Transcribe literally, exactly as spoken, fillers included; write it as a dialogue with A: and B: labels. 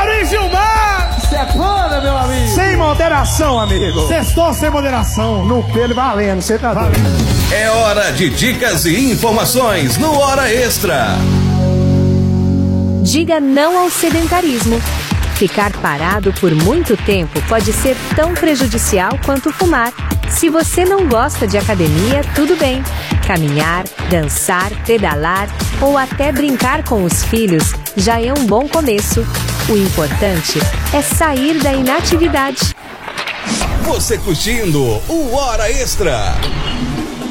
A: Maurício Mar!
B: Sepana, meu amigo!
A: Sem moderação, amigo!
B: Sextou sem moderação.
A: No pelo valendo, você tá valendo.
C: É hora de dicas e informações no Hora Extra.
D: Diga não ao sedentarismo. Ficar parado por muito tempo pode ser tão prejudicial quanto fumar. Se você não gosta de academia, tudo bem. Caminhar, dançar, pedalar ou até brincar com os filhos já é um bom começo. O importante é sair da inatividade.
C: Você curtindo o Hora Extra.